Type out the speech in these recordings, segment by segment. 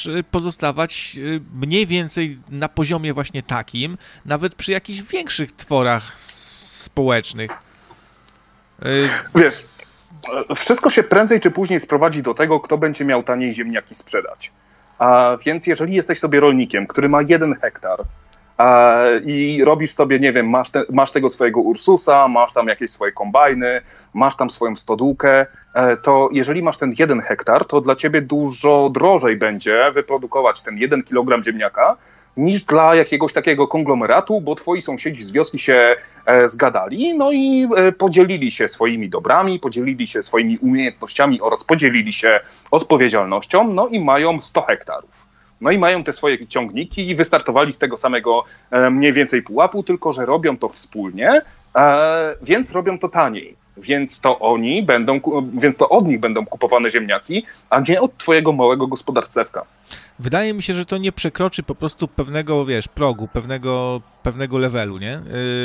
pozostawać mniej więcej na poziomie właśnie takim, nawet przy jakichś większych tworach społecznych. Wiesz, wszystko się prędzej czy później sprowadzi do tego, kto będzie miał taniej ziemniaki sprzedać. A więc jeżeli jesteś sobie rolnikiem, który ma 1 hektar i robisz sobie, nie wiem, masz tego swojego Ursusa, masz tam jakieś swoje kombajny, masz tam swoją stodółkę, to jeżeli masz ten 1 hektar, to dla ciebie dużo drożej będzie wyprodukować ten 1 kilogram ziemniaka, niż dla jakiegoś takiego konglomeratu, bo twoi sąsiedzi z wioski się zgadali, no i podzielili się swoimi dobrami, podzielili się swoimi umiejętnościami oraz podzielili się odpowiedzialnością, no i mają 100 hektarów. No i mają te swoje ciągniki i wystartowali z tego samego mniej więcej pułapu, tylko że robią to wspólnie, więc robią to taniej. Więc to od nich będą kupowane ziemniaki, a nie od twojego małego gospodarstewka. Wydaje mi się, że to nie przekroczy po prostu pewnego, progu, pewnego levelu, nie?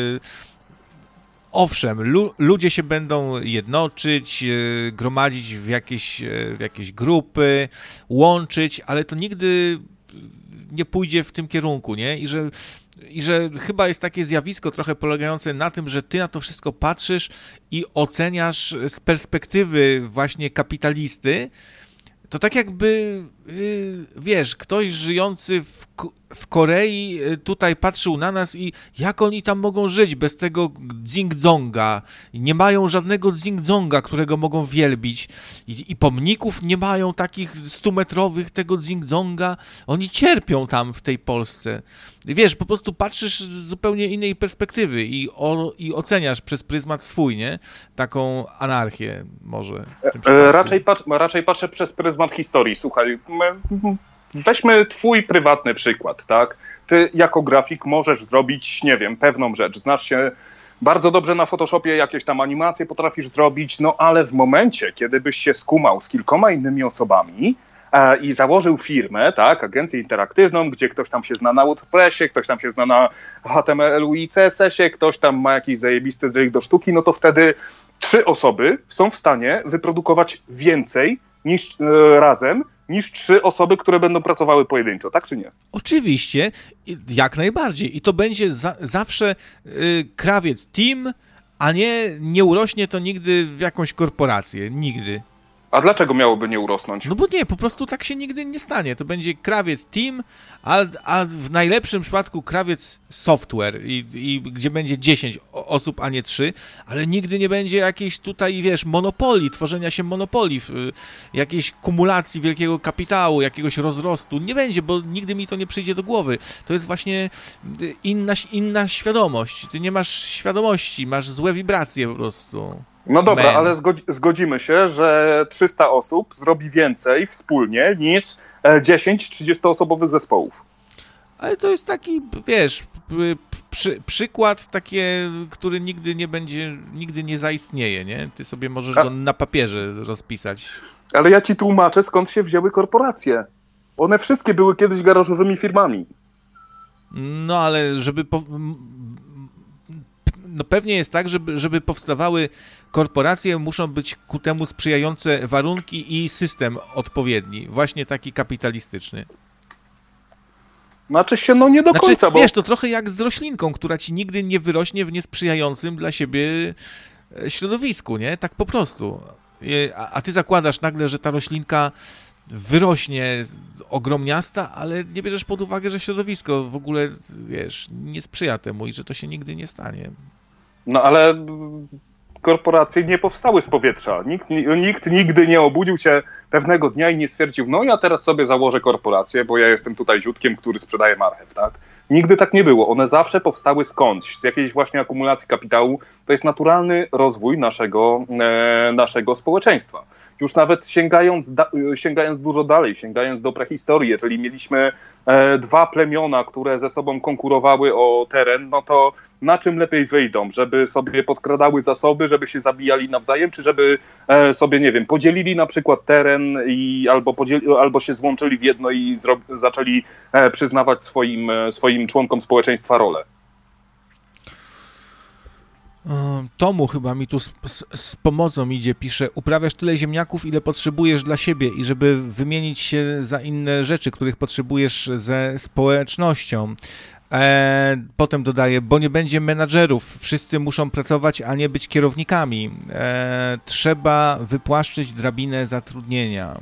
Owszem, ludzie się będą jednoczyć, gromadzić w jakieś grupy, łączyć, ale to nigdy nie pójdzie w tym kierunku, nie? I że chyba jest takie zjawisko trochę polegające na tym, że ty na to wszystko patrzysz i oceniasz z perspektywy właśnie kapitalisty. To tak jakby, ktoś żyjący w Korei tutaj patrzył na nas i jak oni tam mogą żyć bez tego dzing-dzonga. Nie mają żadnego dzing-dzonga, którego mogą wielbić. I pomników nie mają takich 100-metrowych tego dzing-dzonga. Oni cierpią tam w tej Polsce. Po prostu patrzysz z zupełnie innej perspektywy i oceniasz przez pryzmat swój, nie? Taką anarchię może. Raczej patrzę przez pryzmat historii. Słuchaj, weźmy twój prywatny przykład, tak? Ty jako grafik możesz zrobić, nie wiem, pewną rzecz. Znasz się bardzo dobrze na Photoshopie, jakieś tam animacje potrafisz zrobić, no ale w momencie, kiedy byś się skumał z kilkoma innymi osobami i założył firmę, tak, agencję interaktywną, gdzie ktoś tam się zna na WordPressie, ktoś tam się zna na HTML-u i CSS-ie, ktoś tam ma jakiś zajebisty dryg do sztuki, no to wtedy 3 osoby są w stanie wyprodukować więcej razem niż 3 osoby, które będą pracowały pojedynczo, tak czy nie? Oczywiście, jak najbardziej. I to będzie zawsze krawiec team, a nie urośnie to nigdy w jakąś korporację. Nigdy. A dlaczego miałoby nie urosnąć? No bo nie, po prostu tak się nigdy nie stanie. To będzie krawiec team, a w najlepszym przypadku krawiec software, i gdzie będzie 10 osób, a nie 3, ale nigdy nie będzie jakiejś tutaj, monopolii, tworzenia się monopolii, jakiejś kumulacji wielkiego kapitału, jakiegoś rozrostu. Nie będzie, bo nigdy mi to nie przyjdzie do głowy. To jest właśnie inna świadomość. Ty nie masz świadomości, masz złe wibracje po prostu. No dobra, ale zgodzimy się, że 300 osób zrobi więcej wspólnie niż 10 30-osobowych zespołów. Ale to jest taki, przykład który nigdy nie zaistnieje, nie? Ty sobie możesz go na papierze rozpisać. Ale ja ci tłumaczę, skąd się wzięły korporacje. One wszystkie były kiedyś garażowymi firmami. No ale no pewnie jest tak, żeby powstawały korporacje, muszą być ku temu sprzyjające warunki i system odpowiedni, właśnie taki kapitalistyczny. Znaczy się, nie do końca, bo... to trochę jak z roślinką, która ci nigdy nie wyrośnie w niesprzyjającym dla siebie środowisku, nie? Tak po prostu. A ty zakładasz nagle, że ta roślinka wyrośnie ogromniasta, ale nie bierzesz pod uwagę, że środowisko w ogóle, nie sprzyja temu i że to się nigdy nie stanie. No ale korporacje nie powstały z powietrza. Nikt nigdy nie obudził się pewnego dnia i nie stwierdził, ja teraz sobie założę korporację, bo ja jestem tutaj ziutkiem, który sprzedaje marchew, tak? Nigdy tak nie było. One zawsze powstały skądś, z jakiejś właśnie akumulacji kapitału. To jest naturalny rozwój naszego społeczeństwa. Już nawet sięgając dużo dalej, sięgając do prehistorii, jeżeli mieliśmy 2 plemiona, które ze sobą konkurowały o teren, no to na czym lepiej wyjdą? Żeby sobie podkradały zasoby, żeby się zabijali nawzajem, czy żeby sobie, podzielili na przykład teren albo się złączyli w jedno i zaczęli przyznawać swoim członkom społeczeństwa rolę? Tomu chyba mi tu z pomocą idzie, pisze: uprawiasz tyle ziemniaków, ile potrzebujesz dla siebie i żeby wymienić się za inne rzeczy, których potrzebujesz ze społecznością. Potem dodaje: bo nie będzie menadżerów, wszyscy muszą pracować, a nie być kierownikami. Trzeba wypłaszczyć drabinę zatrudnienia.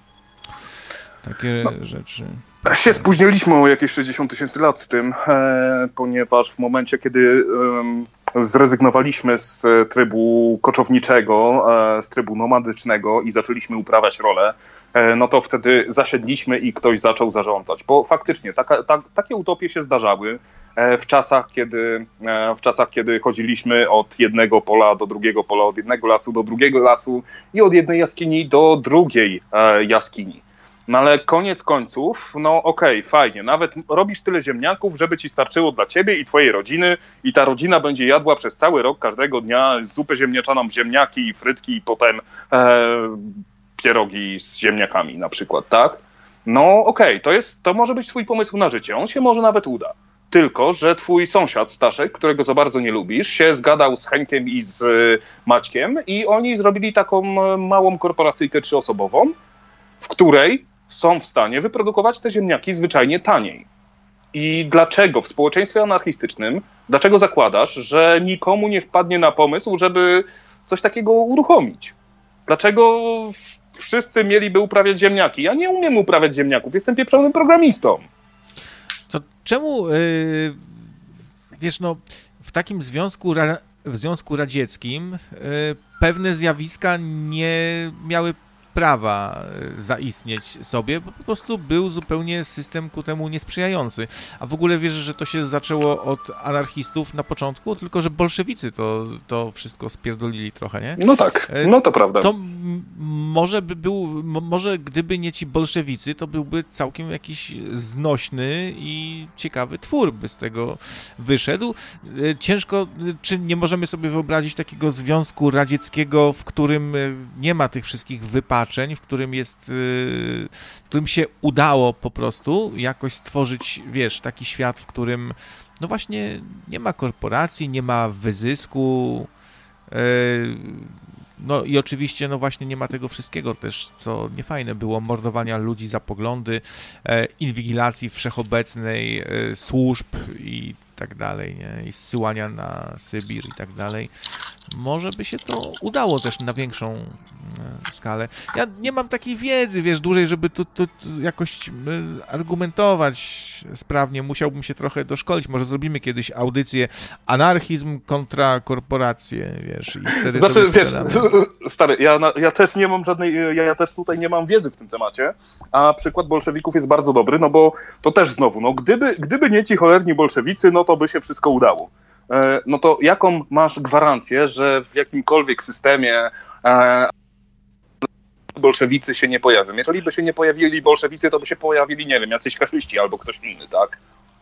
Takie rzeczy. Się spóźniliśmy o jakieś 60 000 lat z tym, ponieważ w momencie, kiedy zrezygnowaliśmy z trybu koczowniczego, z trybu nomadycznego i zaczęliśmy uprawiać rolę, no to wtedy zasiedliśmy i ktoś zaczął zarządzać. Bo faktycznie takie utopie się zdarzały w czasach, kiedy chodziliśmy od jednego pola do drugiego pola, od jednego lasu do drugiego lasu i od jednej jaskini do drugiej jaskini. No ale koniec końców, no okej, fajnie, nawet robisz tyle ziemniaków, żeby ci starczyło dla ciebie i twojej rodziny i ta rodzina będzie jadła przez cały rok każdego dnia zupę ziemniaczaną, ziemniaki i frytki i potem pierogi z ziemniakami na przykład, tak? No okej, to może być twój pomysł na życie, on się może nawet uda. Tylko że twój sąsiad Staszek, którego za bardzo nie lubisz, się zgadał z Henkiem i z Maćkiem i oni zrobili taką małą korporacyjkę 3-osobową, w której są w stanie wyprodukować te ziemniaki zwyczajnie taniej. I dlaczego w społeczeństwie anarchistycznym, dlaczego zakładasz, że nikomu nie wpadnie na pomysł, żeby coś takiego uruchomić? Dlaczego wszyscy mieliby uprawiać ziemniaki? Ja nie umiem uprawiać ziemniaków, jestem pieprzonym programistą. To czemu, wiesz, no, w takim Związku Radzieckim pewne zjawiska nie miały prawa zaistnieć sobie, bo po prostu był zupełnie system ku temu niesprzyjający. A w ogóle wierzę, że to się zaczęło od anarchistów na początku, tylko że bolszewicy to wszystko spierdolili trochę, nie? No tak, no to prawda. To może gdyby nie ci bolszewicy, to byłby całkiem jakiś znośny i ciekawy twór by z tego wyszedł. Ciężko, czy nie możemy sobie wyobrazić takiego Związku Radzieckiego, w którym nie ma tych wszystkich wypaczeń, w którym się udało po prostu jakoś stworzyć, wiesz, taki świat, w którym no właśnie nie ma korporacji, nie ma wyzysku, no i oczywiście no właśnie nie ma tego wszystkiego też, co niefajne było, mordowania ludzi za poglądy, inwigilacji wszechobecnej, służb i tak dalej, nie? I zsyłania na Sybir i tak dalej. Może by się to udało też na większą skalę. Ja nie mam takiej wiedzy, wiesz, dłużej, żeby to jakoś argumentować sprawnie. Musiałbym się trochę doszkolić. Może zrobimy kiedyś audycję anarchizm kontra korporacje, wiesz, i wtedy sobie wiesz, stary, ja też nie mam ja też tutaj nie mam wiedzy w tym temacie, a przykład bolszewików jest bardzo dobry, no bo to też znowu, no gdyby nie ci cholerni bolszewicy, no to by się wszystko udało. No to jaką masz gwarancję, że w jakimkolwiek systemie bolszewicy się nie pojawią? Jeżeli by się nie pojawili bolszewicy, to by się pojawili, nie wiem, jacyś faszyści albo ktoś inny, tak?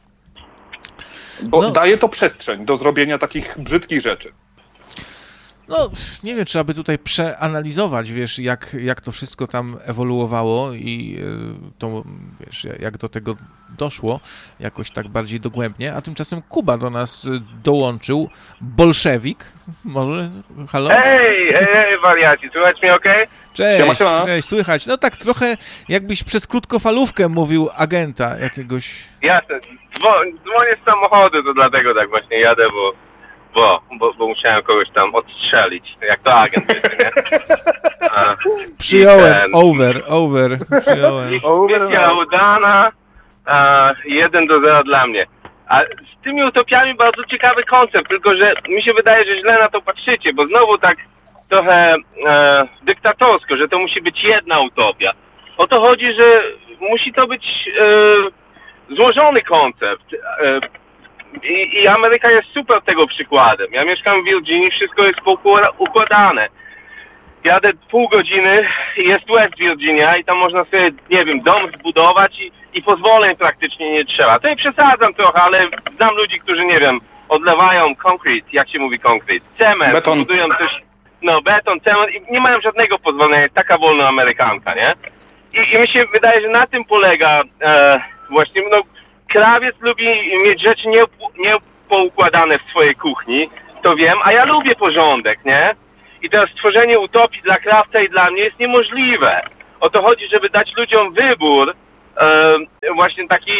Bo daje to przestrzeń do zrobienia takich brzydkich rzeczy. No, nie wiem, trzeba by tutaj przeanalizować, wiesz, jak to wszystko tam ewoluowało i to, wiesz, jak do tego doszło, jakoś tak bardziej dogłębnie, a tymczasem Kuba do nas dołączył, bolszewik, może, halo? Hej, wariaci, słychać mnie okej? Cześć, cześć, słychać, no tak trochę jakbyś przez krótkofalówkę mówił agenta jakiegoś. Jasne, dzwonię z samochodu, to dlatego tak właśnie jadę, bo musiałem kogoś tam odstrzelić, jak to agent, wiecie, nie? Przyjąłem, over, przyjąłem. Misja udana, 1-0 dla mnie. A z tymi utopiami bardzo ciekawy koncept, tylko że mi się wydaje, że źle na to patrzycie, bo znowu tak trochę dyktatorsko, że to musi być jedna utopia. O to chodzi, że musi to być złożony koncept. I Ameryka jest super tego przykładem. Ja mieszkam w Virginii, wszystko jest układane. Jadę pół godziny i jest West Virginia i tam można sobie, nie wiem, dom zbudować i pozwoleń praktycznie nie trzeba. To nie przesadzam trochę, ale znam ludzi, którzy, nie wiem, odlewają concrete, jak się mówi concrete, cement, beton. budują coś, no beton, cement i nie mają żadnego pozwolenia, jest taka wolna Amerykanka, nie? I mi się wydaje, że na tym polega właśnie, no, krawiec lubi mieć rzeczy niepoukładane w swojej kuchni to wiem, a ja lubię porządek, nie? I teraz stworzenie utopii dla Krawca i dla mnie jest niemożliwe. O to chodzi, żeby dać ludziom wybór, właśnie taki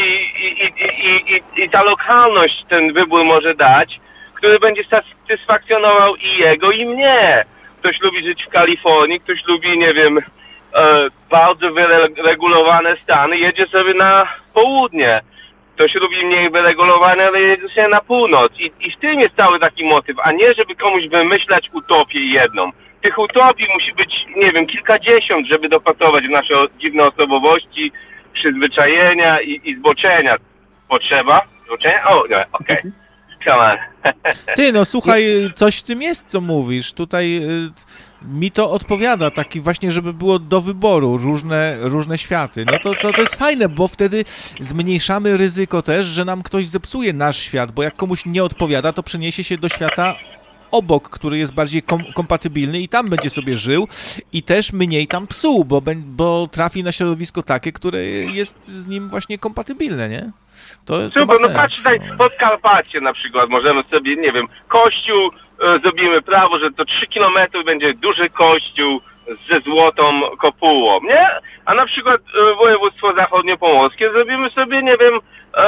i ta lokalność ten wybór może dać, który będzie satysfakcjonował i jego, i mnie. Ktoś lubi żyć w Kalifornii, ktoś lubi, nie wiem, bardzo wyregulowane Stany, jedzie sobie na południe. Ktoś lubi mniej wyregulowane, ale jedzie sobie na północ. I w tym jest cały taki motyw, a nie żeby komuś wymyślać utopię jedną. Tych utopii musi być, nie wiem, kilkadziesiąt, żeby dopasować w nasze dziwne osobowości, przyzwyczajenia i zboczenia. Potrzeba? Zboczenia? O, nie, okej. Come on. Ty, no słuchaj, coś w tym jest, co mówisz. Tutaj mi to odpowiada, taki właśnie, żeby było do wyboru różne światy. No to jest fajne, bo wtedy zmniejszamy ryzyko też, że nam ktoś zepsuje nasz świat, bo jak komuś nie odpowiada, to przeniesie się do świata obok, który jest bardziej kompatybilny i tam będzie sobie żył i też mniej tam psuł, bo trafi na środowisko takie, które jest z nim właśnie kompatybilne, nie? To super, no patrz tutaj Podkarpacie na przykład, możemy sobie, nie wiem, kościół, zrobimy prawo, że to 3 kilometry będzie duży kościół ze złotą kopułą, nie? A na przykład województwo zachodniopomorskie zrobimy sobie, nie wiem,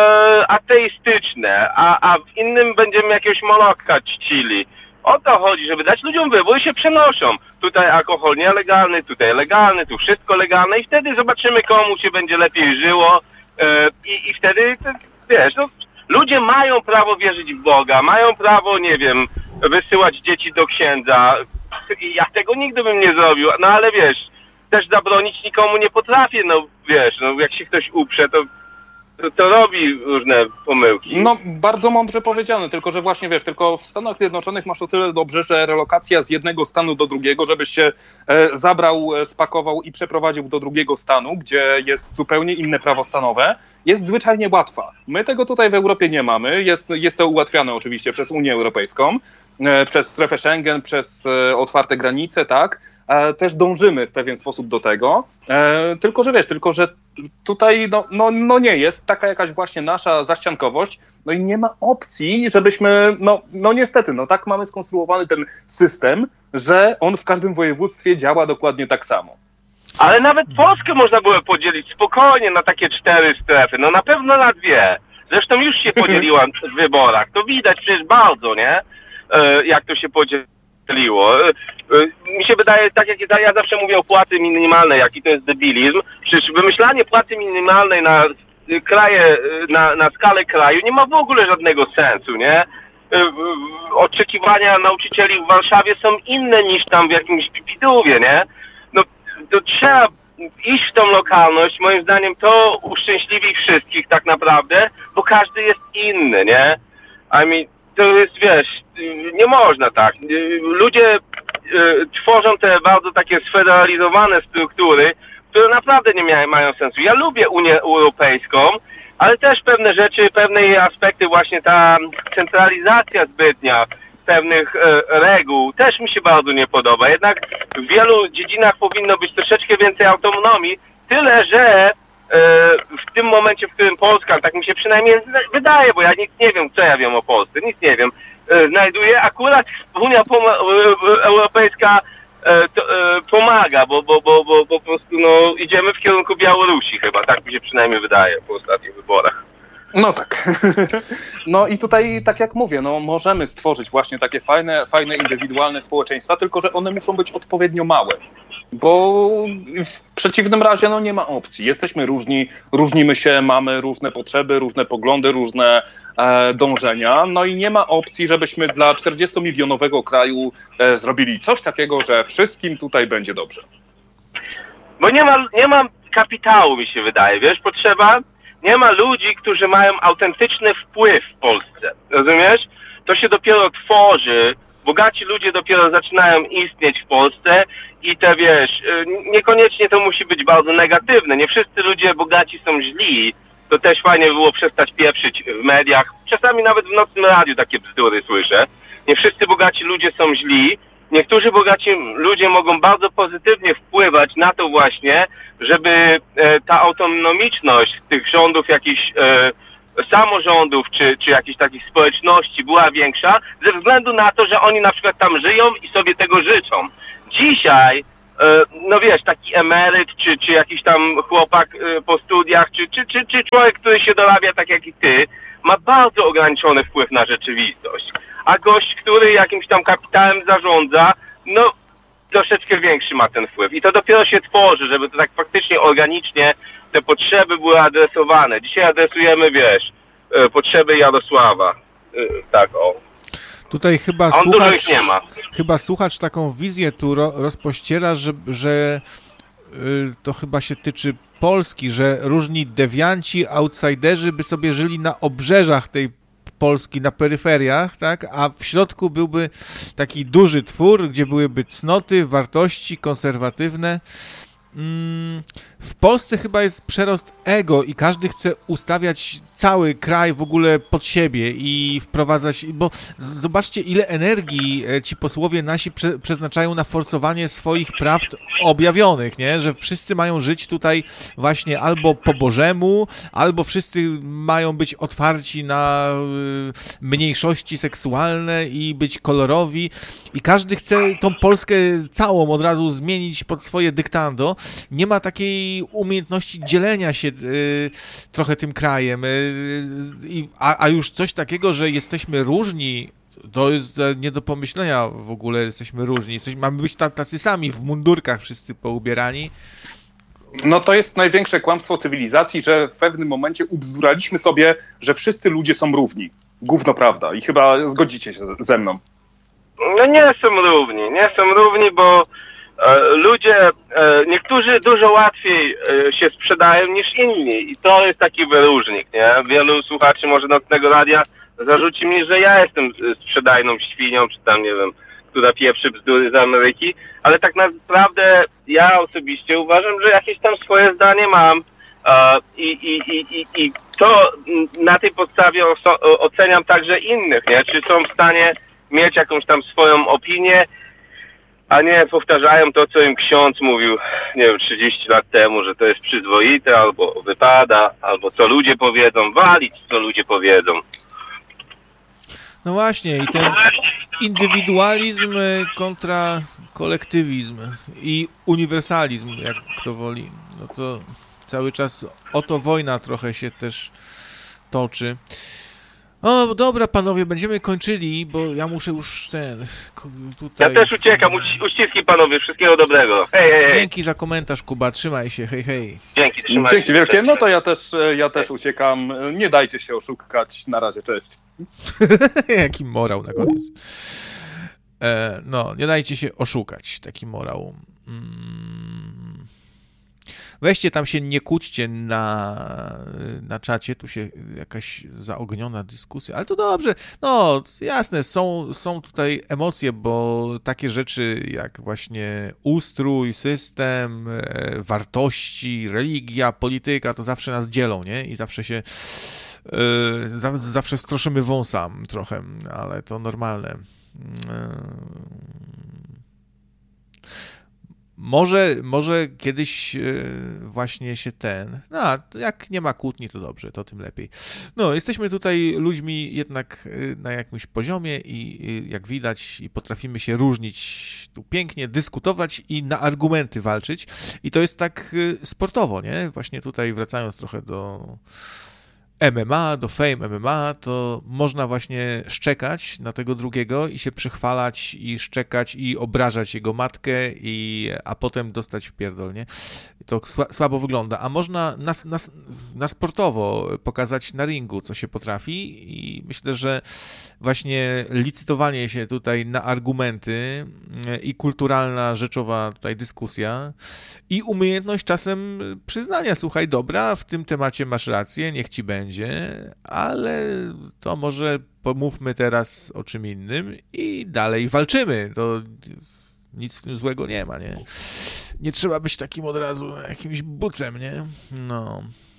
ateistyczne, a w innym będziemy jakiegoś Molocha czcili. O to chodzi, żeby dać ludziom wybór i się przenoszą. Tutaj alkohol nielegalny, tutaj legalny, tu wszystko legalne i wtedy zobaczymy, komu się będzie lepiej żyło i wtedy, wiesz, no, ludzie mają prawo wierzyć w Boga, mają prawo, nie wiem, wysyłać dzieci do księdza. Ja tego nigdy bym nie zrobił, no ale wiesz, też zabronić nikomu nie potrafię, no wiesz, no jak się ktoś uprze, to robi różne pomyłki. No, bardzo mądrze powiedziane, tylko że właśnie wiesz, tylko w Stanach Zjednoczonych masz o tyle dobrze, że relokacja z jednego stanu do drugiego, żebyś się zabrał, spakował i przeprowadził do drugiego stanu, gdzie jest zupełnie inne prawo stanowe, jest zwyczajnie łatwa. My tego tutaj w Europie nie mamy, jest to ułatwiane oczywiście przez Unię Europejską, przez strefę Schengen, przez otwarte granice, tak? Też dążymy w pewien sposób do tego, tylko że tutaj no nie jest taka jakaś właśnie nasza zaściankowość, no i nie ma opcji, żebyśmy, no niestety, no tak mamy skonstruowany ten system, że on w każdym województwie działa dokładnie tak samo. Ale nawet Polskę można było podzielić spokojnie na takie 4 strefy, no na pewno na 2. Zresztą już się podzieliła w wyborach, to widać przecież bardzo, nie? Jak to się podzieliło. Mi się wydaje, tak jak ja zawsze mówię o płacy minimalnej, jaki to jest debilizm, przecież wymyślanie płacy minimalnej na kraje, na skalę kraju nie ma w ogóle żadnego sensu, nie? Oczekiwania nauczycieli w Warszawie są inne niż tam w jakimś Pipidówie, nie? No to trzeba iść w tą lokalność, moim zdaniem to uszczęśliwi wszystkich tak naprawdę, bo każdy jest inny, nie? To jest, wiesz, nie można tak. Ludzie tworzą te bardzo takie sfederalizowane struktury, które naprawdę nie mają sensu. Ja lubię Unię Europejską, ale też pewne rzeczy, pewne jej aspekty, właśnie ta centralizacja zbytnia pewnych reguł też mi się bardzo nie podoba. Jednak w wielu dziedzinach powinno być troszeczkę więcej autonomii, tyle że w tym momencie, w którym Polska, tak mi się przynajmniej wydaje, bo ja nic nie wiem, co ja wiem o Polsce, nic nie wiem, znajduje, akurat Unia Europejska pomaga, bo po prostu no, idziemy w kierunku Białorusi chyba, tak mi się przynajmniej wydaje po ostatnich wyborach. No tak. No i tutaj, tak jak mówię, no możemy stworzyć właśnie takie fajne indywidualne społeczeństwa, tylko że one muszą być odpowiednio małe. Bo w przeciwnym razie no nie ma opcji. Jesteśmy różni, różnimy się, mamy różne potrzeby, różne poglądy, różne dążenia. No i nie ma opcji, żebyśmy dla 40-milionowego kraju zrobili coś takiego, że wszystkim tutaj będzie dobrze. Bo nie ma kapitału, mi się wydaje, wiesz, nie ma ludzi, którzy mają autentyczny wpływ w Polsce, rozumiesz? To się dopiero tworzy, bogaci ludzie dopiero zaczynają istnieć w Polsce i te, wiesz, niekoniecznie to musi być bardzo negatywne, nie wszyscy ludzie bogaci są źli, to też fajnie by było przestać pieprzyć w mediach, czasami nawet w nocnym radiu takie bzdury słyszę, nie wszyscy bogaci ludzie są źli, niektórzy bogaci ludzie mogą bardzo pozytywnie wpływać na to właśnie, żeby ta autonomiczność tych rządów jakichś samorządów, czy jakichś takich społeczności była większa, ze względu na to, że oni na przykład tam żyją i sobie tego życzą. Dzisiaj, no wiesz, taki emeryt, czy jakiś tam chłopak po studiach, czy człowiek, który się dorabia tak jak i ty, ma bardzo ograniczony wpływ na rzeczywistość. A gość, który jakimś tam kapitałem zarządza, no troszeczkę większy ma ten wpływ. I to dopiero się tworzy, żeby to tak faktycznie organicznie te potrzeby były adresowane. Dzisiaj adresujemy, wiesz, potrzeby Jarosława. Tak, o. Tutaj chyba słuchacz taką wizję tu rozpościera, że to chyba się tyczy Polski, że różni dewianci, outsiderzy by sobie żyli na obrzeżach tej Polski, na peryferiach, tak? A w środku byłby taki duży twór, gdzie byłyby cnoty, wartości konserwatywne. W Polsce chyba jest przerost ego i każdy chce ustawiać cały kraj w ogóle pod siebie i wprowadzać, bo zobaczcie, ile energii ci posłowie nasi przeznaczają na forsowanie swoich prawd objawionych, nie? Że wszyscy mają żyć tutaj właśnie albo po Bożemu, albo wszyscy mają być otwarci na mniejszości seksualne i być kolorowi i każdy chce tą Polskę całą od razu zmienić pod swoje dyktando. Nie ma takiej umiejętności dzielenia się trochę tym krajem, a już coś takiego, że jesteśmy różni, to jest nie do pomyślenia w ogóle, jesteśmy różni. Mamy być tacy sami, w mundurkach wszyscy poubierani. No to jest największe kłamstwo cywilizacji, że w pewnym momencie ubzduraliśmy sobie, że wszyscy ludzie są równi. Gówno prawda i chyba zgodzicie się ze mną. No nie są równi, bo ludzie, niektórzy dużo łatwiej się sprzedają niż inni i to jest taki wyróżnik, nie? Wielu słuchaczy może Nocnego Radia zarzuci mi, że ja jestem sprzedajną świnią, czy tam nie wiem, która pieprzy bzdury z Ameryki, ale tak naprawdę ja osobiście uważam, że jakieś tam swoje zdanie mam i to na tej podstawie oceniam także innych, nie? Czy są w stanie mieć jakąś tam swoją opinię, a nie powtarzają to, co im ksiądz mówił, nie wiem, 30 lat temu, że to jest przyzwoite, albo wypada, albo co ludzie powiedzą, walić, co ludzie powiedzą. No właśnie, i ten indywidualizm kontra kolektywizm i uniwersalizm, jak kto woli, no to cały czas o to wojna trochę się też toczy. O, dobra, panowie, będziemy kończyli, bo ja muszę już tutaj... Ja też uciekam, uściski panowie, wszystkiego dobrego. Hej. Dzięki za komentarz, Kuba, trzymaj się, hej. Dzięki, trzymaj się. Dzięki wielkie, no to ja też uciekam, nie dajcie się oszukać, na razie, cześć. Jaki morał na koniec. No, nie dajcie się oszukać, taki morał. Weźcie tam się, nie kłóćcie na czacie, tu się jakaś zaogniona dyskusja, ale to dobrze, no jasne, są tutaj emocje, bo takie rzeczy jak właśnie ustrój, system, wartości, religia, polityka, to zawsze nas dzielą, nie? I zawsze się zawsze stroszymy wąsa trochę, ale to normalne. Może kiedyś właśnie się jak nie ma kłótni, to dobrze, to tym lepiej. No, jesteśmy tutaj ludźmi jednak na jakimś poziomie i jak widać i potrafimy się różnić tu pięknie, dyskutować i na argumenty walczyć i to jest tak sportowo, nie? Właśnie tutaj wracając trochę do MMA, do Fame MMA, to można właśnie szczekać na tego drugiego i się przychwalać i szczekać i obrażać jego matkę, a potem dostać w pierdol, nie? To słabo wygląda, a można na sportowo pokazać na ringu, co się potrafi i myślę, że właśnie licytowanie się tutaj na argumenty i kulturalna, rzeczowa tutaj dyskusja i umiejętność czasem przyznania, słuchaj, dobra, w tym temacie masz rację, niech ci będzie, ale to może pomówmy teraz o czym innym i dalej walczymy. To nic w tym złego nie ma, nie? Nie trzeba być takim od razu jakimś bucem, nie? No.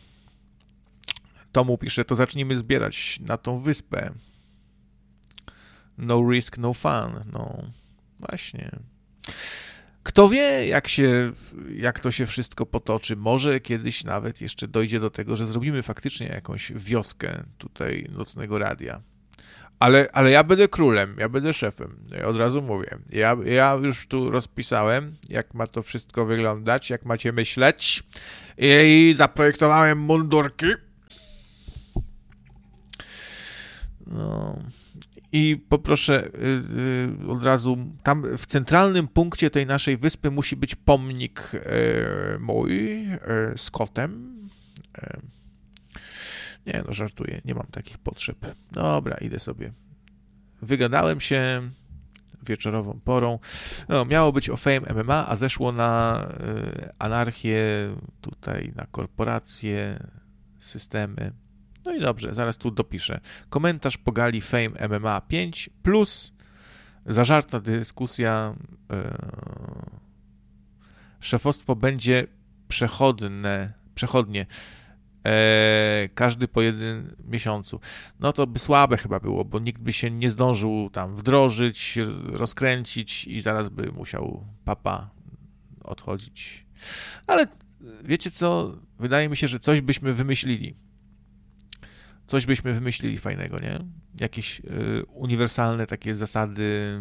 Tomu pisze, to zacznijmy zbierać na tą wyspę. No risk, no fun. No, właśnie. Kto wie, jak to się wszystko potoczy. Może kiedyś nawet jeszcze dojdzie do tego, że zrobimy faktycznie jakąś wioskę tutaj Nocnego Radia. Ale ja będę królem, ja będę szefem. Ja od razu mówię. Ja już tu rozpisałem, jak ma to wszystko wyglądać, jak macie myśleć. I zaprojektowałem mundurki. No... I poproszę od razu, tam w centralnym punkcie tej naszej wyspy musi być pomnik mój z kotem. Nie, no żartuję, nie mam takich potrzeb. Dobra, idę sobie. Wygadałem się wieczorową porą. No, miało być o Fame MMA, a zeszło na anarchię, tutaj na korporacje, systemy. No i dobrze, zaraz tu dopiszę. Komentarz po gali Fame MMA 5 plus zażarta dyskusja. Szefostwo będzie przechodnie. Każdy po 1 miesiącu. No to by słabe chyba było, bo nikt by się nie zdążył tam wdrożyć, rozkręcić i zaraz by musiał papa odchodzić. Ale wiecie co? Wydaje mi się, że coś byśmy wymyślili. Coś byśmy wymyślili fajnego, nie? Jakieś uniwersalne takie zasady,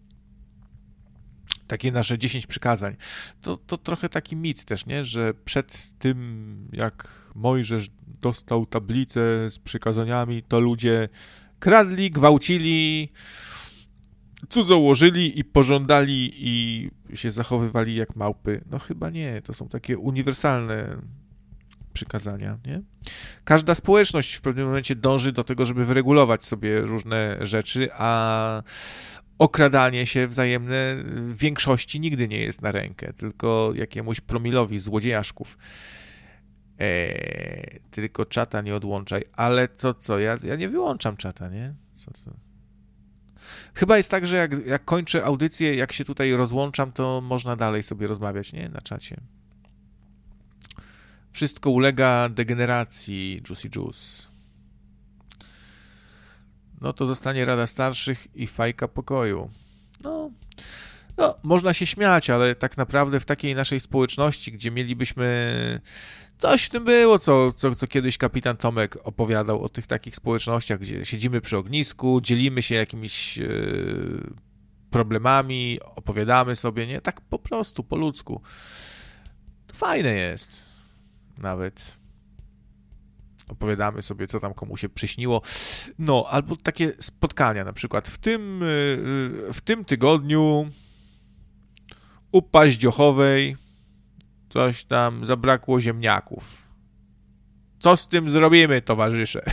takie nasze 10 przykazań. To trochę taki mit też, nie? Że przed tym, jak Mojżesz dostał tablicę z przykazaniami, to ludzie kradli, gwałcili, cudzołożyli i pożądali i się zachowywali jak małpy. No chyba nie, to są takie uniwersalne przykazania, nie? Każda społeczność w pewnym momencie dąży do tego, żeby wyregulować sobie różne rzeczy, a okradanie się wzajemne w większości nigdy nie jest na rękę, tylko jakiemuś promilowi złodziejaszków. Tylko czata nie odłączaj. Ale to co? Ja nie wyłączam czata, nie? Co? Chyba jest tak, że jak kończę audycję, jak się tutaj rozłączam, to można dalej sobie rozmawiać, nie? Na czacie. Wszystko ulega degeneracji, Juicy Juice. No to zostanie Rada Starszych i fajka pokoju. No, można się śmiać, ale tak naprawdę w takiej naszej społeczności, gdzie mielibyśmy... Coś w tym było, co kiedyś kapitan Tomek opowiadał o tych takich społecznościach, gdzie siedzimy przy ognisku, dzielimy się jakimiś problemami, opowiadamy sobie, nie? Tak po prostu, po ludzku. To fajne jest. Nawet opowiadamy sobie, co tam komu się przyśniło. No, albo takie spotkania, na przykład w tym tygodniu u Paździochowej coś tam zabrakło ziemniaków. Co z tym zrobimy, towarzysze?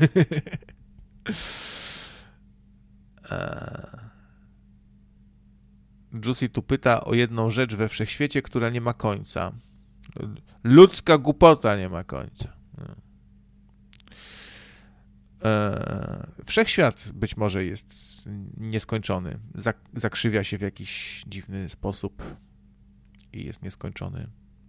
Juicy tu pyta o jedną rzecz we wszechświecie, która nie ma końca. Ludzka głupota nie ma końca. Wszechświat być może jest nieskończony. Zakrzywia się w jakiś dziwny sposób i jest nieskończony.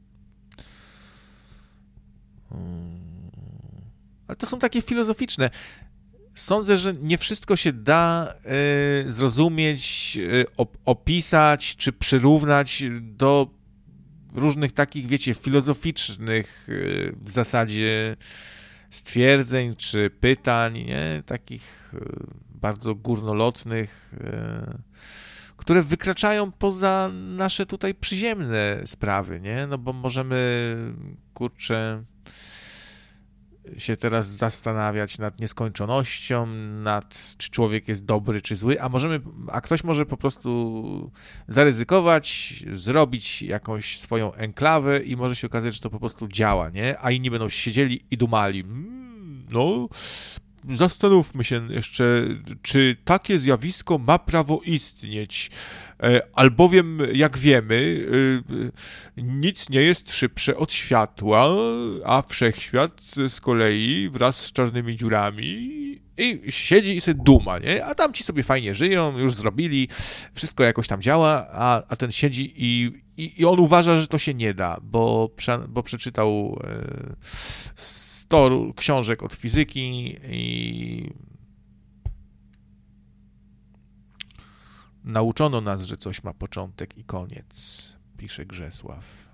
Ale to są takie filozoficzne. Sądzę, że nie wszystko się da zrozumieć, opisać czy przyrównać do różnych takich, wiecie, filozoficznych w zasadzie stwierdzeń czy pytań, nie? Takich bardzo górnolotnych, które wykraczają poza nasze tutaj przyziemne sprawy, nie? No bo możemy, kurczę, się teraz zastanawiać nad nieskończonością, nad czy człowiek jest dobry czy zły, a ktoś może po prostu zaryzykować, zrobić jakąś swoją enklawę i może się okazać, że to po prostu działa, nie? A inni będą siedzieli i dumali. No, zastanówmy się jeszcze, czy takie zjawisko ma prawo istnieć, albowiem, jak wiemy, nic nie jest szybsze od światła, a wszechświat z kolei wraz z czarnymi dziurami i siedzi i sobie duma, nie? A tamci sobie fajnie żyją, już zrobili, wszystko jakoś tam działa, a ten siedzi i on uważa, że to się nie da, bo przeczytał 100 książek od fizyki i Nauczono nas, że coś ma początek i koniec, pisze Grzesław.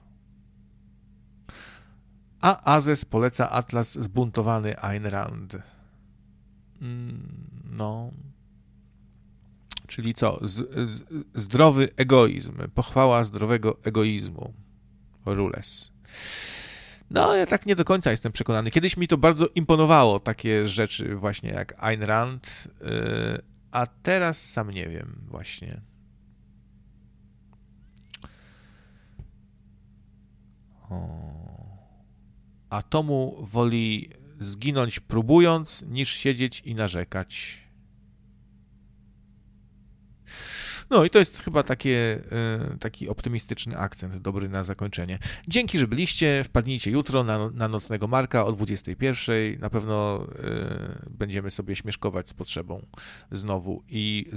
A Azes poleca atlas Zbuntowany Ayn Rand. No. Czyli co? Zdrowy egoizm. Pochwała zdrowego egoizmu. Rules. No, ja tak nie do końca jestem przekonany. Kiedyś mi to bardzo imponowało, takie rzeczy właśnie jak Ayn Rand, a teraz sam nie wiem właśnie. Atomu woli zginąć próbując, niż siedzieć i narzekać. No i to jest chyba taki optymistyczny akcent, dobry na zakończenie. Dzięki, że byliście. Wpadnijcie jutro na Nocnego Marka o 21:00. Na pewno będziemy sobie śmieszkować z potrzebą znowu i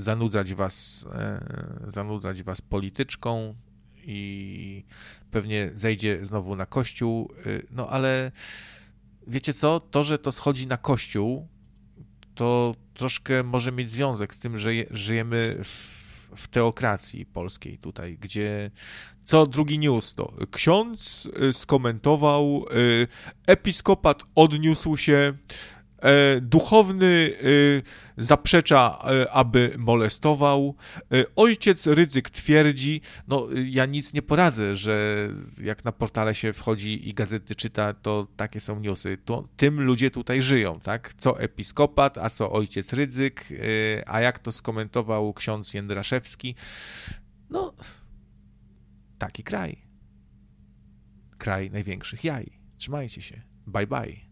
zanudzać was polityczką i pewnie zejdzie znowu na Kościół. No ale wiecie co? To, że to schodzi na Kościół, to troszkę może mieć związek z tym, że żyjemy w teokracji polskiej tutaj, gdzie co drugi news to ksiądz skomentował, episkopat odniósł się, duchowny zaprzecza, aby molestował, ojciec Rydzyk twierdzi, no ja nic nie poradzę, że jak na portale się wchodzi i gazety czyta, to takie są newsy, to tym ludzie tutaj żyją, tak? Co episkopat, a co ojciec Rydzyk, a jak to skomentował ksiądz Jędraszewski, no taki kraj największych jaj. Trzymajcie się, bye bye.